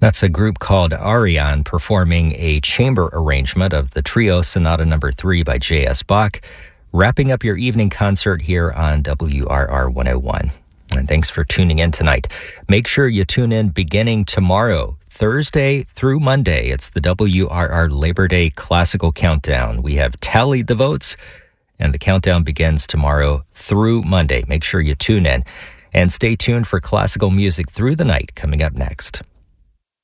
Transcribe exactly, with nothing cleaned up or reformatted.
That's a group called Arion performing a chamber arrangement of the Trio Sonata Number three by J S. Bach, wrapping up your evening concert here on W R R one oh one. And thanks for tuning in tonight. Make sure you tune in beginning tomorrow, Thursday through Monday. It's the W R R Labor Day Classical Countdown. We have tallied the votes, and the countdown begins tomorrow through Monday. Make sure you tune in. And stay tuned for classical music through the night coming up next.